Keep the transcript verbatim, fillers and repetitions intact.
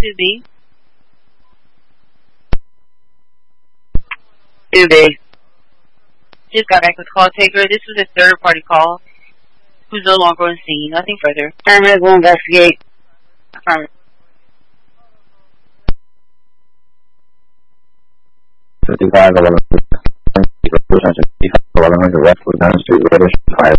two B. two B. Just got back with call taker. This was a third party call. Who's no longer on scene. Nothing further. Affirmative, we'll investigate. Affirmative. fifty-five eleven. eleven hundred West Lieutenant Street, British Fire.